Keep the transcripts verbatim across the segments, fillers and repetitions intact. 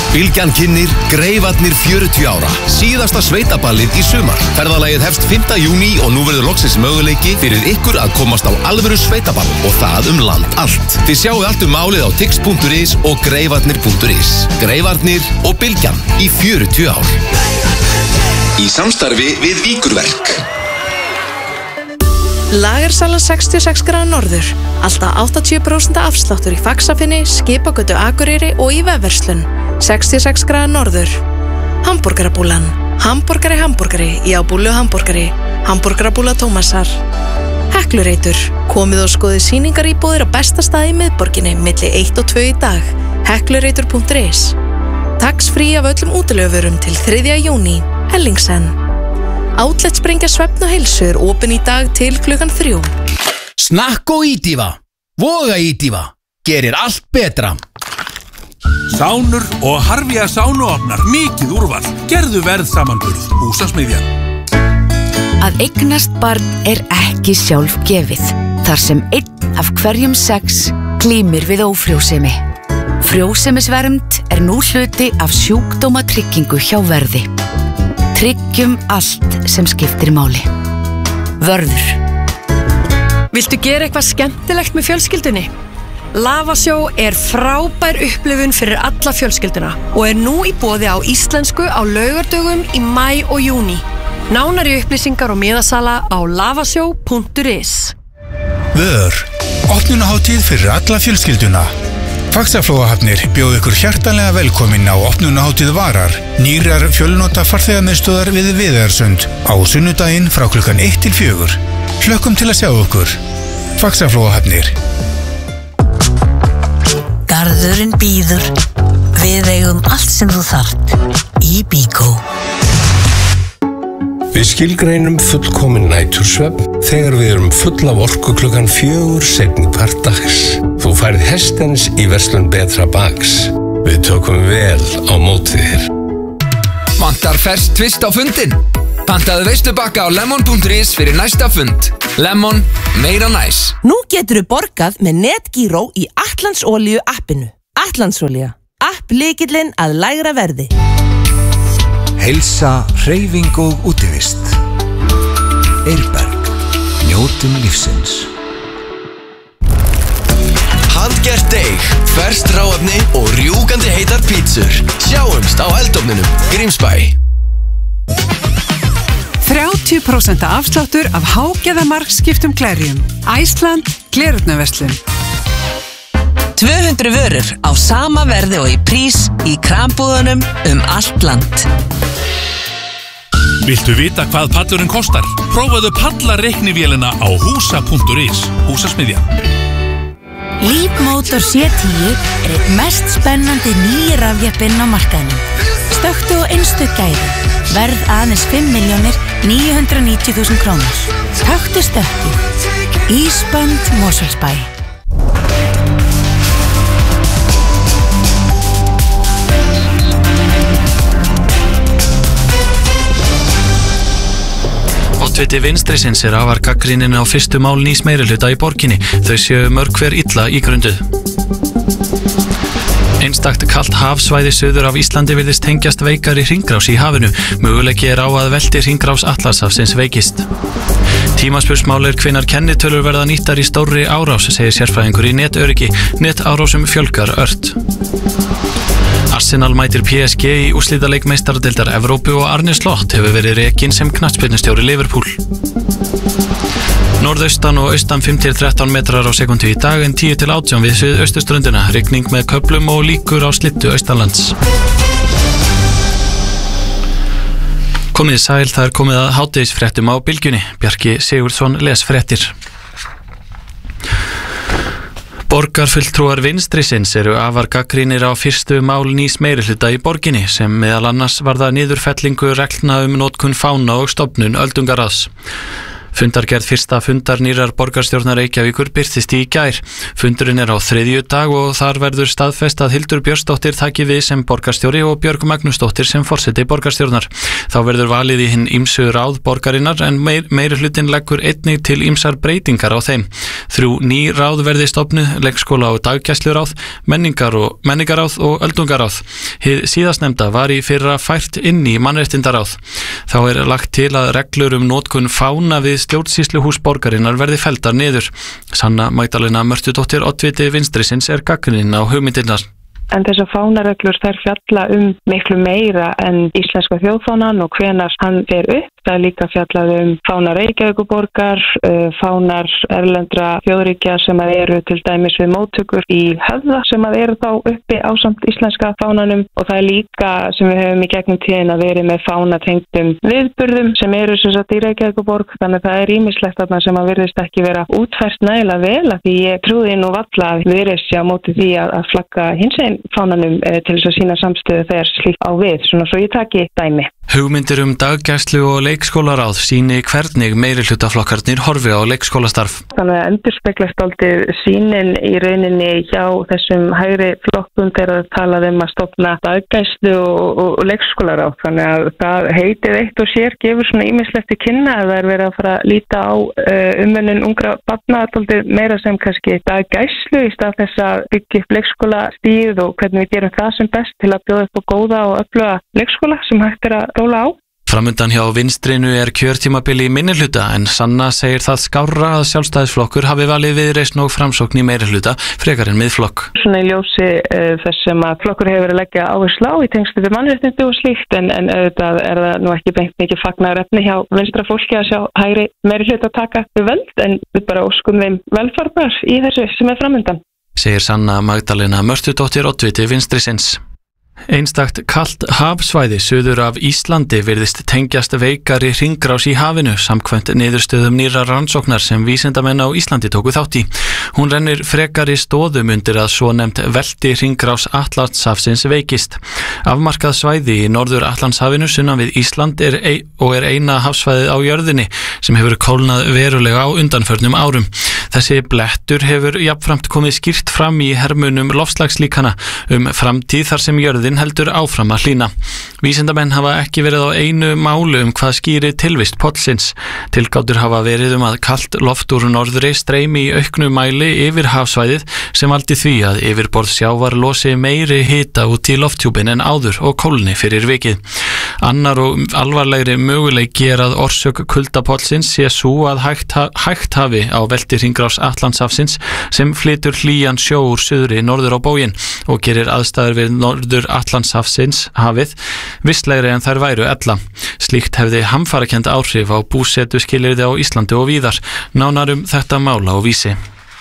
Bylgjan kynnir Greifarnir fjörutíu ára, síðasta sveitaballið í sumar. Ferðalagið hefst fimmta júní og nú verður loksins möguleiki fyrir ykkur að komast á alvöru sveitaball og það um land allt. Þið sjáu allt um málið á tix punktur is og greifarnir punktur is. Greifarnir og Bylgjan í fjörutíu ár. Í samstarfi við Víkurverk. Lagersalan sextíu og sex gráðu norður. Alltaf áttatíu prósent afsláttur í Faxafinni, Skipagötu Akureyri og í vefverslun. sextíu og sex gráðu norður. Hamborgarabúlan. Hamborgari, hamborgari, já búlu hamborgari. Hamborgarabúla Tómasar. Heklureitur. Komið og skoðið sýningar íbúðir á besta staði í miðborginni milli eitt og tvö í dag. heklureitur punktur is. Tax frí af öllum útilegufurum til þriðja júní. Hellingsen. Outlet sprengja svefn og heilsu er opin í dag til klukkan þrjú. Snakk og ídífa. Voga ídífa. Gerir allt betra. Sánur og Harvía sánuofnar, mikið úrval. Gerðu verðsamanburð, Húsasmiðjan. Að eignast barn er ekki sjálf gefið. Þar sem einn af hverjum sex glímir við ófrjósemi. Frjósemisvernd er nú hluti af sjúkdómatryggingu hjá Verði. Tryggjum allt sem skiptir máli. Vörður. Viltu gera eitthvað skemmtilegt með fjölskyldunni? Lavasjó er frábær upplifun fyrir alla fjölskylduna og er nú í boði á íslensku á laugardögum í maí og júní. Nánari upplýsingar og miðasala á lavasjó punktur is. Vör. Opnunarhátíð fyrir alla fjölskylduna. Faxaflóahafnir bjóð ykkur hjartanlega velkomin á opnunarhátíð Varar, nýrar fjölnota farþegamiðstöðar við Viðarsund á sunnudaginn frá klukkan eitt til fjögur. Hlökkum til að sjá okkur. Faxaflóahafnir. Garðurinn býður. Við eigum allt sem þú þarft. Í Bíkó. Við skilgreinum fullkomin nætursvefn þegar við erum full af orku klukkan fjögur seinni part dags. Þú færð hestens í verslun Betra Baks. Við tökum vel á móti þér. Vantar ferskt tvist á fundin? Pantaðu veislubakka á lemon punktur is fyrir næsta fund. Lemon, meira næs. Nú geturðu borgað með NetGíró í Atlandsolíu appinu. Atlandsolía, app lykillinn að lægra verði. Heilsa, hreyfing og útivist. Eirberg. Njótum lífsins. Handgert deig, ferskt hráefni og rjúkandi heitar pítsur. Sjáumst á eldofninum, Grímsbæ. þrjátíu prósent afsláttur af hágæðamarkskiptum glerjum. Æsland, gleraugnarverslun. tvö hundruð vörur á sama verði og í prís í krambúðunum um allt land. Viltu vita hvað pallurinn kostar? Prófaðu pallareiknivélina á húsa punktur is. Húsasmiðjan. Leapmotor C tíu er einn mest spennandi nýji rafjeppinn á markaðnum. Stökktu á einstök gæði. Verð aðeins fimm milljónir níu hundruð níutíu þúsund krónur. Taktu stökki. Ísbönd Mosfellsbæ. Oddviti vinstrisins er afar gagnrýninn á fyrstu mál nýs meirihluta í borginni. Þau séu mörg hver illa ígrunduð. Einstakt kalt hafsvæði suður af Íslandi virðist tengjast veikari hringrás í hafinu. Möguleiki er á að velti hringrás Atlantshafsins veikist. Tímaspursmál er hvenær kennitölur verða nýttar í stórri árás, segir sérfræðingur í netöryggi. Netárásum fjölgar ört. Arsenal mætir P S G í úrslitaleik meistaradeildar Evrópu og Arne Slott hefur verið rekinn sem knattspyrnustjóri Liverpool. Norðaustan og austan fimm til þrettán metrar á sekundu í dag en tíu til átján við suðausturströndina, rigning með köflum og líkur á slittu austanlands. Komið sæl, það er komið að hádegisfréttum á Bylgjunni. Bjarki Sigurðsson les fréttir. Borgarfulltrúar vinstrisins eru afar gagnrýnir á fyrstu mál nýs meirihluta í borginni sem meðal annars varða niðurfellingu reglna um notkun fána og stofnun öldungaraðs. Fundargerð fyrsta fundar nýrar borgarstjórnar Reykjavíkur birtist í gær. Fundurinn er á þriðju dag og þar verður staðfest að Hildur Björnsdóttir taki við sem borgarstjóri og Björg Magnúsdóttir sem forseti borgarstjórnar. Þá verður valið í hinn ýmsu ráð borgarinnar en meir, meiri hlutin leggur einnig til ýmsar breytingar á þeim. Þrjú ný ráð verði stofnuð, leikskóla og daggæsluráð, menningar og menningaráð og öldungaráð. Hið síðastnefnda var í fyrra fært inn í mannréttindaráð. Þá er lagt til að reglur um notkun fána við stjórnsýsluhús borgarinnar verði felldar niður. Sanna Magdalena Mörtudóttir, oddviti Vinstrisins, er gagnrýnin á hugmyndirnar. En þessar fánareglur þær fjalla um miklu meira en íslenska þjóðfánan og hvenær hann fer upp. Það er líka fjallað um fánar Reykjavíkurborgar, fánar erlendra þjóðríkja sem eru til dæmis við móttökur í Höfða sem eru þá uppi ásamt íslenska fánanum og það er líka sem við höfum í gegnum tíðin að verið með fánatengdum viðburðum sem eru sem sagt í Reykjavíkurborg. Þannig að það er ýmislegt þarna sem að virðist ekki vera útfært nægilega vel af því ég trúði nú varla að virðist sjá móti því að, að flagga hinsegin fánanum eh, til þess að sína samstöðu þegar slíkt á við, svona svo ég taki dæmi. Hugmyndir um daggæslu og leikskólaráð sýni hvernig meirihlutaflokkarnir horfi á leikskólastarf. Þannig að endurspeglast aldrei sýnin í rauninni hjá þessum hægri flokkum þegar það talaði um að stofna daggæslu og, og, og leikskólaráð. Þannig að það heitið eitt og sér gefur svona ýmislegt til kynna að það er verið að fara að líta á uh, umönnun ungra barna aldrei meira sem kannski daggæslu í stað þess að byggja upp leikskólastíð og hvernig við gerum það sem best til að bjóða upp á góða og öfluga leikskóla sem hægt er að róla á. Framundan hjá Vinstrinu er kjörtímabili í minnihluta en Sanna segir það skárra að Sjálfstæðisflokkur hafi valið Viðreisn og Framsókn í meirihluta frekar en miðflokk. Svona í ljósi uh, þess sem að flokkur hefur að leggja áherslu á í tengslu við mannréttindi og slíkt en, en auðvitað er það nú ekki beint mikið fagnaðarefni hjá vinstra fólki að sjá hægri meirihluta taka við völd en við bara óskum þeim velfarnar í þessu sem er framundan. Segir Sanna Magdalena Mörtudóttir, oddviti Vinstrisins. Einstakt kalt hafsvæði suður af Íslandi virðist tengjast veikari hringrás í hafinu samkvæmt niðurstöðum nýrra rannsóknar sem vísindamenn á Íslandi tóku þátt í. Hún rennir frekari stóðum undir að svonefnt velti hringrás Atlantshafsins veikist. Afmarkað svæði í norður Atlantshafinu sunnan við Ísland er ein, og er eina hafsvæðið á jörðinni sem hefur kólnað verulega á undanförnum árum. Þessi blettur hefur jafnframt komið skýrt fram í hermunum loftslagslíkana um framtíð þar sem jörðin heldur áfram að hlýna. Vísindamenn hafa ekki verið á einu málu um hvað skýri tilvist pollsins. Tilgátur hafa verið um að kalt loft úr norðri streymi í auknu mæli yfir hafsvæðið sem valdi því að yfirborð sjávar losi meiri hita út í lofthjúpin en áður og kólni fyrir vikið. Annar og alvarlegri möguleiki er að orsök kuldapollsins sé sú að hægt, hægt hafi á velti hringrás Atlantshafsins sem flytur hlýjan sjó úr suðri norður á bóginn og gerir aðstæður við norður Atlantshafsins hafið vistlegri en þær væru ella. Slíkt hefði hamfarakend áhrif á búsetu skilyrði á Íslandi og víðar. Nánar um þetta mála á Vísi.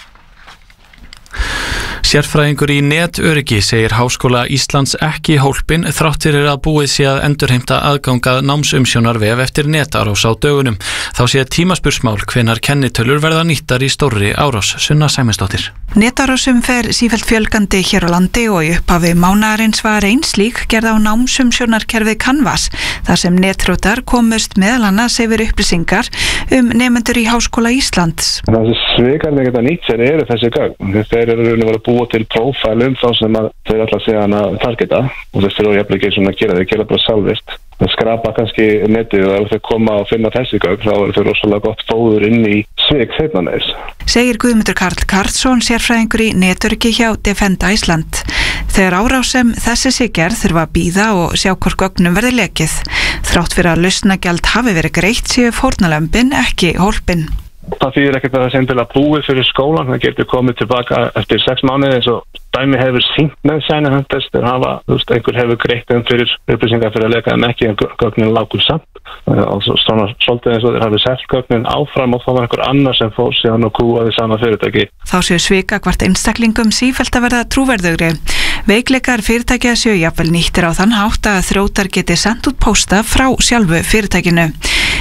Sérfræðingur í netöryggi segir Háskóla Íslands ekki hólpinn þrátt fyrir að búið sé að endurheimta aðgangað námsumsjónarvef eftir netárás á dögunum. Þá sé tímaspursmál hvenær kennitölur verða nýttar í stórri árás. Sunna Sæmundsdóttir. Netárásum fer sífellt fjölgandi hér á landi og í upphafi mánaðarins var ein slík gerð á námsumsjónarkerfið Canvas þar sem netrótar komust meðal annars yfir upplýsingar um nemendur í Háskóla Íslands. Það sem svikarnir geta nýtt sér eru þessi gögn. Þeir eru að vera búa til prófæl um þá sem að þeir ætla að segja hana targeta og þessi eru jafnvel ekki svona að gera, þeir gera bara sjálfvirkt. Það skrapa kannski netið og ef þeir koma og finna þessi gögn þá eru þeir rosalega gott fóður inn í svik þeirna neðs. Segir Guðmundur Karl Karlsson, sérfræðingur í netöryggi hjá Defenda Ísland. Þegar árás sem þessi sé gerð þurfa að bíða og sjá hvort gögnum verði lekið. Þrátt fyrir að lausnagjald hafi verið greitt séu fórnarlömbin ekki hólpin. Það þýðir ekkert að það sé endilega búið fyrir skólan, það getur komið tilbaka eftir sex mánuði eins og dæmi hefur sýnt með sæna höndast þegar hafa, þú veist, einhver hefur greitt um fyrir upplýsingar fyrir að leka þeim ekki en gögnin lágur samt. Altså svona svolítið eins og þeir hafi selt gögnin áfram og þá var einhver annar sem fór síðan og kúaði sama fyrirtæki. Þá séu svika hvart einstaklingum sífellt að verða trúverðugri. Veikleikar fyrirtækja séu jafnvel nýttir á þann hátt að þrjótar geti sendt út pósta frá sjálfu fyrirtækinu.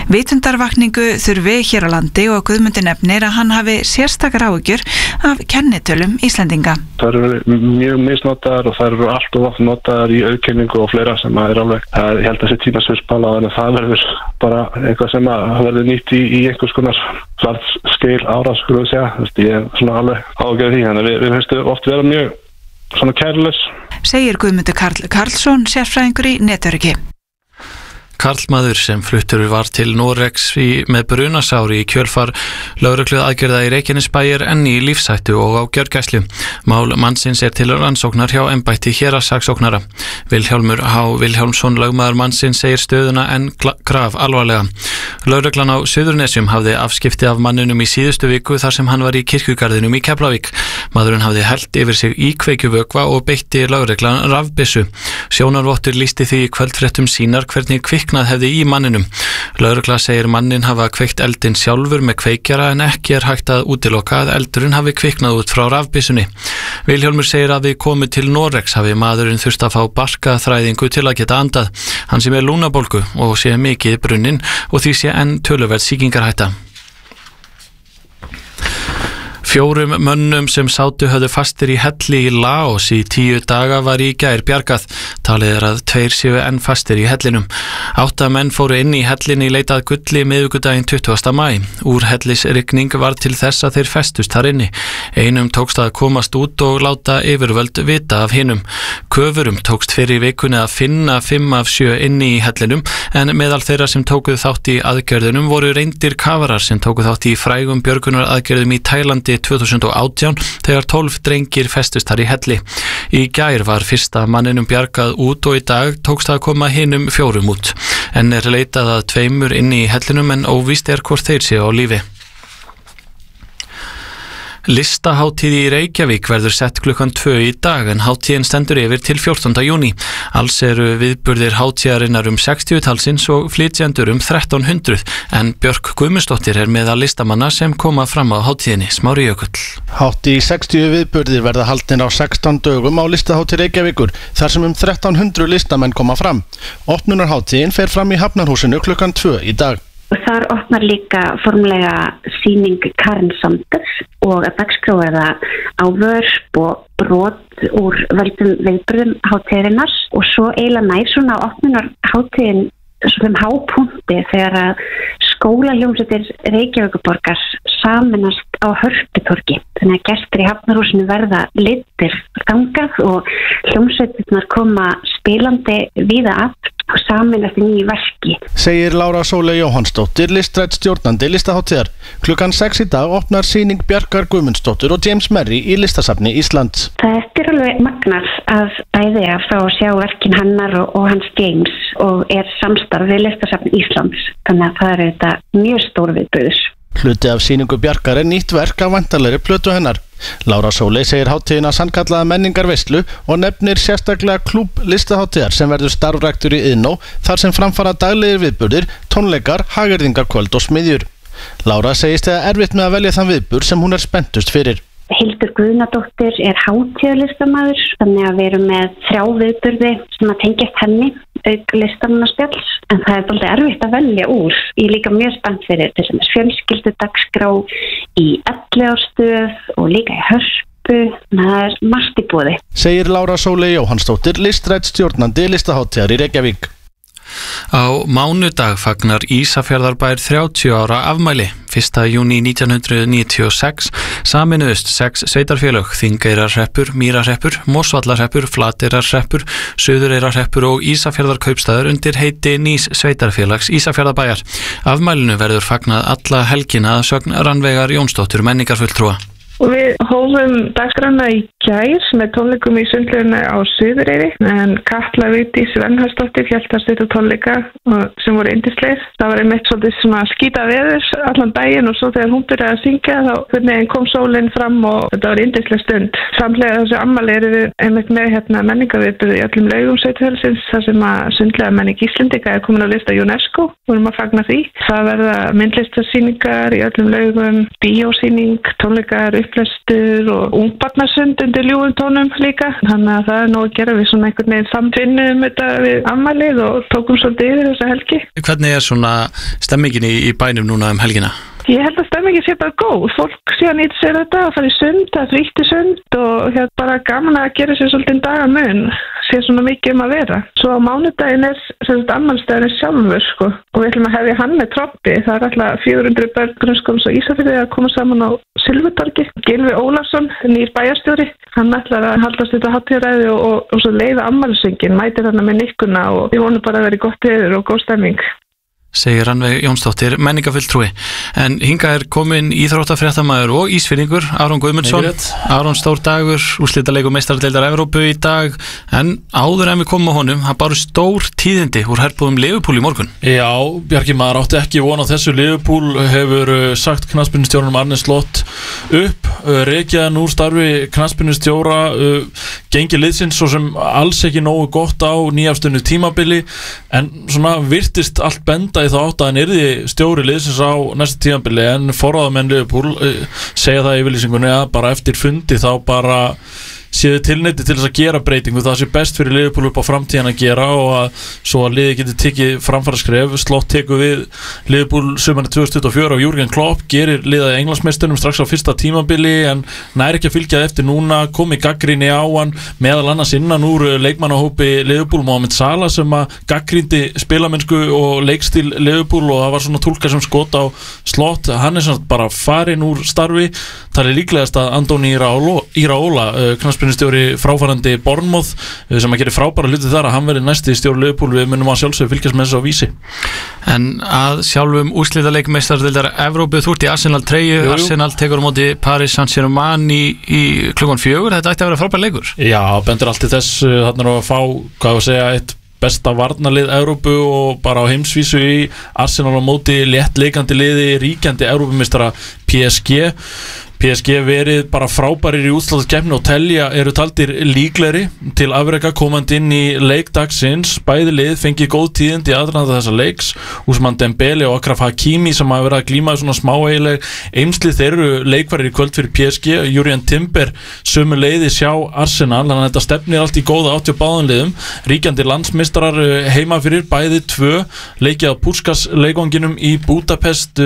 Vitundarvakningu þurfi hér á landi og Guðmundur nefnir að hann hafi sérstakar áhyggjur af kennitölum Íslendinga. Það eru mjög misnotaðar og það eru allt og oft notaðar í auðkenningu og fleira sem er alveg, það, ég held að sé tímaspursmál en það verður bara eitthvað sem verður nýtt í, í einhvers konar svartskeil árás, skulum við segja. Ég er svona alveg ágjörð því, þannig að við, við höfum oft vera mjög svona kærlaus. Segir Guðmundur Karl Karlsson, sérfræðingur í netöryggi. Karlmaður sem fluttur var til Noregs í, með brunasári í kjölfar lögreglu aðgerða í Reykjanesbæ er enn í lífshættu og á gjörgæslu. Mál mannsins er til rannsóknar hjá embætti héraðssaksóknara. Vilhjálmur H. Vilhjálmsson lögmaður mannsins segir stöðuna enn graf alvarlega. Lögreglan á Suðurnesjum hafði afskipti af manninum í síðustu viku þar sem hann var í kirkjugarðinum í Keflavík. Maðurinn hafði hellt yfir sig íkveikjuvökva og beitti lögreglan rafbyssu. Sjónarvottur lýsti því í kvöldfréttum sínar hvernig kviknað hefði í manninum. Lögregla segir mannin hafa kveikt eldin sjálfur með kveikjara en ekki er hægt að útiloka að eldurinn hafi kviknað út frá rafbyssunni. Vilhjálmur segir að við komum til Noregs hafi maðurinn þurft að fá barkaþræðingu til að geta andað. Hann sé með lúnabólgu og sé mikið brunninn og því sé enn töluverð sýkingarhætta. Fjórum mönnum sem sátu höfðu fastir í helli í Laos í tíu daga var í gær bjargað. Talið er að tveir séu enn fastir í hellinum. Átta menn fóru inn í hellinni í leitað gulli miðvikudaginn tuttugasta maí. Úrhellisrigning var til þess að þeir festust þar inni. Einum tókst að komast út og láta yfirvöld vita af hinum. Köfurum tókst fyrir vikunni að finna fimm af sjö inni í hellinum en meðal þeirra sem tókuð þátt í aðgerðunum voru reyndir kafarar sem tókuð þátt í frægum björgunar aðgerðum í Tælandi tvö þúsund og átján þegar tólf drengir festust þar í helli. Í gær var fyrsta manninum bjargað út og í dag tókst að koma hinum fjórum út. En er leitað að tveimur inni í hellinum en óvíst er hvort þeir séu á lífi. Listahátíð í Reykjavík verður sett klukkan tvö í dag en hátíðin stendur yfir til fjórtánda júní. Alls eru viðburðir hátíðarinnar um sextíu talsins og flytjendur um þrettán hundruð en Björk Guðmundsdóttir er meðal listamanna sem koma fram á hátíðinni. Smári Jökull. Hátt í sextíu viðburðir verða haldin á sextán dögum á Listahátíð Reykjavíkur þar sem um þrettán hundruð listamenn koma fram. Opnunarhátíðin fer fram í Hafnarhúsinu klukkan tvö í dag. Og þar opnar líka formlega sýning Karen Sanders og að dagskrá er það ávörp og brot úr völdum viðburðum hátíðarinnar og svo eiginlega nær svona opnunar hátíðin svona hápunkti þegar að skólahljómsveitir Reykjavíkurborgar saminast á Hörputorgi. Þannig að gestir í Hafnarhúsinu verða litir þangað og hljómsveitirnar koma spilandi víða að og saminast í nýju verki. Segir Lára Sóley Jóhannsdóttir, listrætt stjórnandi listahátíðar. Klukkan sex í dag opnar sýning Bjarkar Guðmundsdóttur og James Merry í Listasafni Íslands. Það er alveg magnar að bæði að fá að sjá verkin hennar og, og hans James og er samstarf við Listasafni Íslands. Þannig að það er þetta mjög stór viðburður. Hluti af sýningu Bjarkar er nýtt verk af væntanlegri plötu hennar. Lára Sóley segir hátíðina sannkallaða menningarveislu og nefnir sérstaklega klúbb listahátíðar sem verður starfræktur í Iðnó þar sem framfara daglegir viðburðir, tónleikar, hagyrðingarkvöld og smiðjur. Lára segist eða erfitt með að velja þann viðburð sem hún er spenntust fyrir. Hildur Guðnadóttir er hátíðarlistamaður, þannig að við erum með þrjá viðburði sem að tengjast henni, auk listamannaspjalls, en það er svolítið erfitt að velja úr. Ég er líka mjög spennt fyrir til dæmis fjölskyldudagskrá í Elliðaárstöð og líka í Hörpu, það er margt í boði. Segir Lára Sóley Jóhannsdóttir, listrætt stjórnandi listahátíðar í Reykjavík. Á mánudag fagnar Ísafjarðarbær þrjátíu ára afmæli. fyrsta júní nítján hundruð níutíu og sex saminuðust sex sveitarfélög, Þingeyrarhreppur, Mýrarhreppur, Mosvallarhreppur, Flateyrarhreppur, Suðureyrarhreppur og Ísafjarðarkaupstaður undir heiti nýs sveitarfélags Ísafjarðarbæjar. Afmælinu verður fagnað alla helgina að sögn Rannveigar Jónsdóttur menningarfulltrúa. Og við hófum dagskrána í gær með tónleikum í sundlaugina á Suðureyri en Katla Vigdís Vennharsdóttir hélt að styrta tónleika sem voru yndislegir. Það var einmitt svolítið svona skíta veður allan daginn og svo þegar hún byrjaði að syngja þá hvernig kom sólinn fram og þetta var yndisleg stund. Samlega þessu afmæli eru við einmitt með hérna menningarviðburði í öllum laugum sveitarfélagsins þar sem að sundlega menning Íslendinga er komin á lista UNESCO og erum að fagna því. Það verða myndlistarsýningar í öllum laugum, bíósýning, tónleikar, upplestur og ungbarnasund undir ljúfum tónum líka. Þannig að það er nóg að gera við svona einhvern veginn samfinnum þetta við afmælið og tókum svolítið yfir þessa helgi. Hvernig er svona stemmingin í, í bænum núna um helgina? Ég held að stemmingin sé bara góð. Fólk sé að nýta sér þetta að fara í sund, að frítt í sund og hér bara gaman að gera sér svolítið dagamun. Sé svona mikið um að vera. Svo á mánudaginn er sem sagt afmælisdagurinn sjálfur sko og við ætlum að hefja hann með troppi. Það er alltaf fjögur hundruð börn grunnskólans á Ísafirði að koma saman á Silfutorgi. Gylfi Ólafsson, nýr bæjarstjóri, hann ætlar að haldast þetta hátíðaræði og, og, og svo leiða afmælisönginn, mætir þarna með nikkuna og við vonum bara að vera gott veður og góð stemming. Segir Rannveig Jónsdóttir, menningafulltrúi. En hingað er komin íþróttafréttamaður og ísfirningur, Aron Guðmundsson. Aron, stór dagur, úrslitaleikur meistaradeildar Evrópu í dag, en áður en við komum á honum, það bara stór tíðindi úr herbúðum Liverpool í morgun. Já, Bjarki, maður átti ekki von á þessu. Liverpool hefur sagt knattspyrnustjóranum Arne Slot upp, rekjaðan úr starfi knattspyrnustjóra, gengi liðsins svo sem alls ekki nógu gott á nýjafstunni tímabili, en svona virtist allt benda í þá átt að hann yrði stjóri liðsins á næsta tímabili, en forráðamenn Liverpool segja það í yfirlýsingunni að bara eftir fundi þá bara séu tilneyti til þess að gera breytingu, það sé best fyrir Liverpool upp á framtíðan að gera og að svo að liði geti tekið framfaraskref. Slott tekur við Liverpool sumarið tvö þúsund tuttugu og fjögur af Jürgen Klopp, gerir liðið Englandsmeisturunum strax á fyrsta tímabili en nær ekki að fylgja eftir núna, komi gagnrýni á hann meðal annars innan úr leikmannahópi Liverpool, Mohamed Salah sem að gagnrýndi spilamennsku og leikstíl Liverpool og það var svona túlkað sem skot á Slott. Hann er svona bara farin úr starfi. Það er líklegast að Andoni Iraola, knattspyrnustjóri fráfarandi Bournemouth sem að gera frábæra hluti þar, að hann verði næsti stjóri Liverpool. Við munum að sjálfsögðu fylgjast með þessu á Vísi. En að sjálfum úrslitaleik meistaradeildar Evrópu, þú ert í Arsenal treyju, Arsenal tekur á móti Paris Saint-Germain í, í klukkan fjögur, þetta ætti að vera frábær leikur. Já, bendur allt til þess, þarna er að fá, hvað við segja, eitt besta varnarlið Evrópu og bara á heimsvísu í Arsenal á móti léttleikandi liði, ríkjandi Evrópumeistara P S G. P S G verið bara frábærir í útsláttarkeppni og telja eru taldir líklegri til afreka komandi inn í leik dagsins. Bæði lið fengið góð tíðindi í aðdraganda þessa leiks. Ousmane Dembele og Achraf Hakimi sem hafa verið að glíma svona smáeiginleg eymsli, þeir eru leikvarir í kvöld fyrir P S G. Jurriën Timber sömu leiði sjá Arsenal, þannig að þetta stefnir allt í góða átti á báðum liðum. Ríkjandi landsmeistarar heima fyrir bæði tvö, leikið á Puskas leikonginum í Budapest,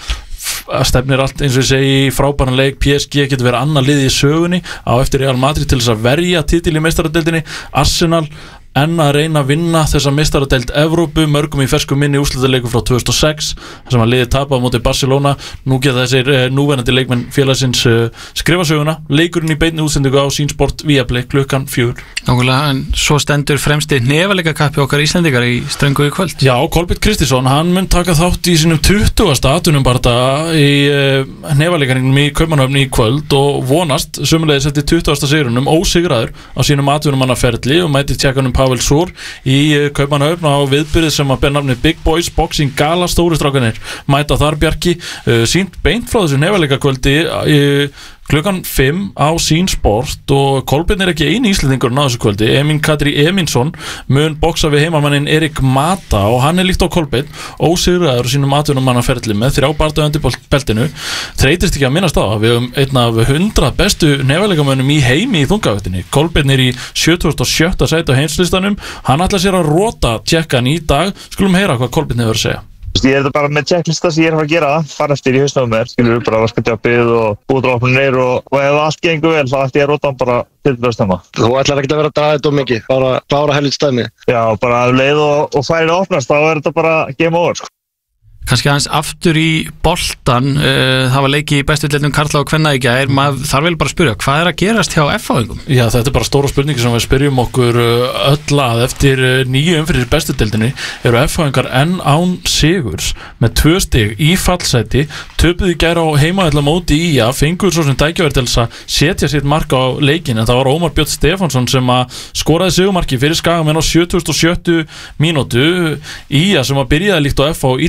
stefnir allt eins og ég segi frábæran leik. P S G getur verið annað lið í sögunni á eftir Real Madrid til þess að verja titil í meistaradeildinni. Arsenal enn að reyna að vinna þessa meistaradeild Evrópu, mörgum í fersku minni úrslitaleikum frá tvö þúsund og sex þar sem að liðið tapaði á móti Barcelona. Nú geta þessir eh, núverandi leikmenn félagsins eh, skrifa söguna. Leikurinn í beinni útsendingu á Sýnsport Viaplay klukkan fjögur. Nákvæmlega, en svo stendur fremsti hnefalegakappi okkar Íslendingar í ströngu í kvöld. Já, Kolbeinn Kristinsson, hann mun taka þátt í sínum tuttugasta atvinnubardaga í eh, hnefaleikaringnum í Kaupmannahöfn í kvöld og vonast sömuleiðis eftir tuttugasta sigrinum ósigraður á sínum atvinnumannaferli og mæti tjekkanum Pavel Súr í Kaupmannahöfn á viðbyrðið sem að ber nafnið Big Boys Boxing Gala. Stóri strákanir mæta þar, Bjarki, uh, sínt beint frá þessu hnefalegakvöldi uh, klukkan fimm á Sýnsport og Kolbeinn er ekki eini íslendingurinn á þessu kvöldi. Emin Katri Eminsson mun boksa við heimamannin Erik Mata og hann er líkt á Kolbeinn ósigraður sínum atvinnumannaferli með þrjá bardaga undir beltinu. Þreytist ekki að minnast á að við höfum einn af hundrað bestu hnefaleikamönnum í heimi í þungavættinni. Kolbeinn er í sjötugasta og sjötta sæti á heimslistanum. Hann ætlar sér að rota tjekkan í dag. Skulum heyra hvað Kolbeinn hefur að segja. Ég er þetta bara með checklista sem ég er að fara að gera, fara eftir í hausnum mér, skilur bara vaskatjápið og búðdrófnir og, og ef allt gengur vel þá ætti ég að rota hann bara til þess stemma. Þú ætlar ekki að vera að draga þetta of mikið, bara klára helvits stæmi. Já, bara að leið og, og færið opnast, þá er þetta bara game over, sko. Kannski aðeins aftur í boltan, uh, það var leiki í bestu deildum karla og kvenna í gær, maður þarf vel bara að spyrja, hvað er að gerast hjá F H-ingum? Já, þetta er bara stóra spurningi sem við spyrjum okkur öll að. Eftir nýju umfyrir bestu deildinni eru F H-ingar enn án sigurs með tvö stig í fallsæti, töpuðu í gær á heimaðalla móti í að fengur svo sem dækjaverð til þess að setja sitt mark á leikin, en það var Ómar Björn Stefánsson sem að skoraði sigurmarki fyrir Skagamenn á sjötugasta og sjöttu mínútu. Í að sem að byrjaði líkt á F H illa á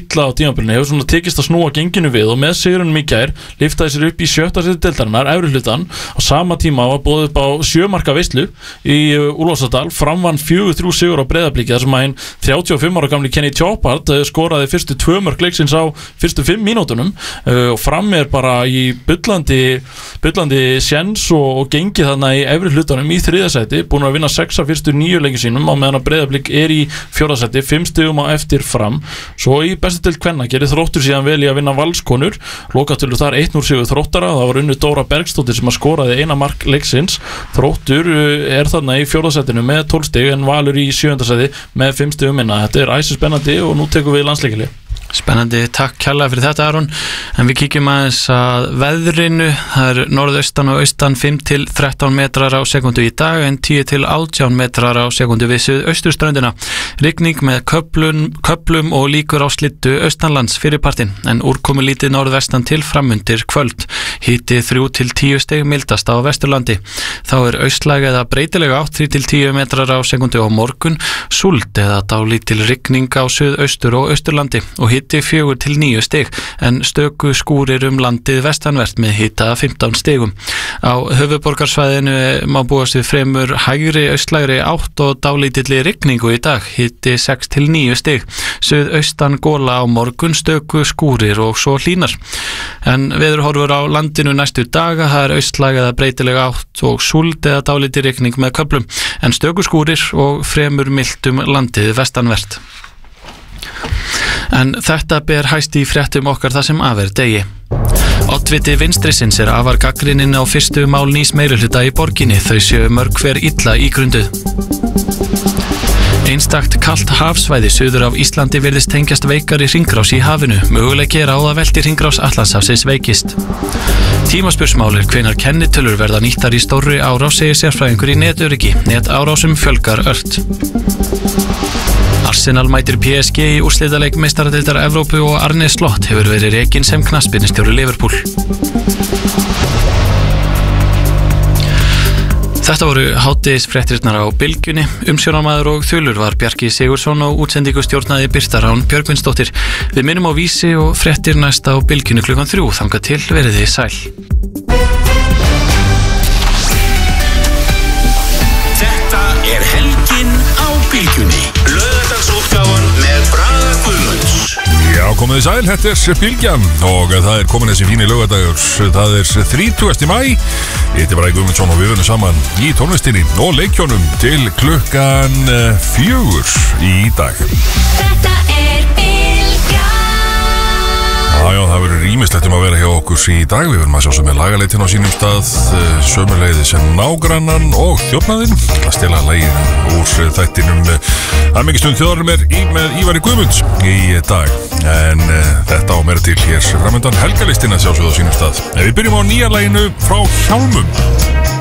tímabilinu hefur svona tekist að snúa genginu við og með sigurunum í gær liftaði sér upp í sjötta sæti deildarinnar, efri hlutan. Á sama tíma var boðið upp á sjö marka veislu í Úlfarsadal, framvann fjögur þrjú sigur á Breiðabliki þar sem að hinn þrjátíu og fimm ára gamli Kenny Tjópart skoraði fyrstu tvö mörk leiksins á fyrstu fimm mínútunum og fram er bara í bullandi, bullandi sjens og, og gengið þarna í efri hlutanum í þriðja sæti, búin að vinna sex af fyrstu níu leikjum sínum á meðan að Breiðablik er í fjórða sæti, fimm stigum á eftir Fram. Svo í bestu deild kvenna gerir Þróttur síðan vel í að vinna Valskonur, lokatölur þar eitt núll sigur Þróttara, það var unnu Dóra Bergsdóttir sem að skoraði eina mark leiksins. Þróttur er þarna í fjórða sætinu með tólf stig en Valur í sjöunda sæti með fimm stigum minna. Þetta er æsi spennandi og nú tekum við landsleikili. Spennandi, takk kærlega fyrir þetta Aron. En við kíkjum aðeins að veðrinu. Það er norðaustan og austan fimm til þrettán metrar á sekundu í dag en tíu til átján metrar á sekundu við suðausturströndina. Rigning með köflum, köflum og líkur á slittu austanlands fyrirpartin en úrkomu lítið norðvestan til framundir kvöld. Hiti þrjú til tíu stig mildast á Vesturlandi. Þá er austlæg eða breytilega átt þrjú til tíu metrar á sekundu á morgun, súld eða dálítil rigning á suðaustur og austurlandi og hiti fjögur til níu stig en stöku skúrir um landið vestanvert með hita fimmtán stigum. Á höfuðborgarsvæðinu má búast við fremur hægri austlægri átt og dálítilli rigningu í dag, hiti sex til níu stig. Suðaustan gola á morgun, stöku skúrir og svo hlínar. En veðurhorfur á landinu næstu daga, það er austlæg eða breytilega átt og súld eða dálítil rigning með köflum en stöku skúrir og fremur milt um landið vestanvert. En þetta ber hæst í fréttum okkar það sem af er degi. Oddviti vinstrisins er afar gagnrýninn á fyrstu mál nýs meirihluta í borginni, þau séu mörg hver illa ígrunduð. Einstakt kalt hafsvæði suður af Íslandi virðist tengjast veikari hringrás í hafinu, möguleiki er á að velti hringrás Atlantshafsins veikist. Tímaspursmál er hvenær kennitölur verða nýttar í stórri árás, segir sérfræðingur í netöryggi, netárásum fjölgar ört. Arsenal mætir P S G í úrslitaleik meistaradeildar Evrópu og Arne Slot hefur verið rekinn sem knattspyrnustjóri Liverpool. Þetta voru hádegisfréttirnar á Bylgjunni. Umsjónarmaður og þulur var Bjarki Sigurðsson og útsendingu stjórnaði Birta Rán Björgvinsdóttir. Við minnum á Vísi og fréttir næsta á Bylgjunni klukkan þrjú. Þangað til verið þið sæl. Þetta er helgin á Bylgjunni. Laugardagsútgáfan með Braga Guðmunds. Já, komið þið sæl, þetta er Bylgjan og það er komin þessi fíni laugardagur. Það er þrítugasti maí. Ég heiti Braga Guðmundsson og við verðum saman í tónlistinni og leikjónum til klukkan fjögur í dag. Þetta er Bylgjan. Já, já, það verður ýmislegt um að vera hjá okkur í dag. Við verðum að sjá sem er lagaleitin á sínum stað, sömuleiðis en nágrannan og þjófnaðinn. Það stela lagið úr þættinum Það er mikið stund þjóðarum er í með Ívari Guðmunds í dag. En uh, þetta á meira til hér framöndan helgalistina sjálfsögðu á sínum stað. En við byrjum á nýja laginu frá Hjálmum.